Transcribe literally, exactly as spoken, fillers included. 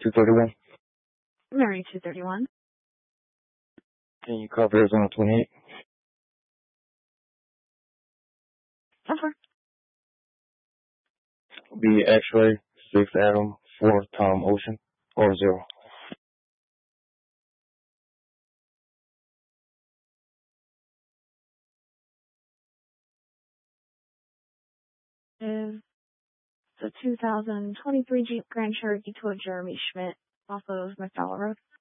two thirty-one. Mary two thirty-one. Can you cover Arizona twenty-eight? Over. Be X-ray, six Adam, four Tom Ocean, or zero. Is the two thousand twenty-three Jeep Grand Cherokee to a Jeremy Schmidt off of McDowell Road.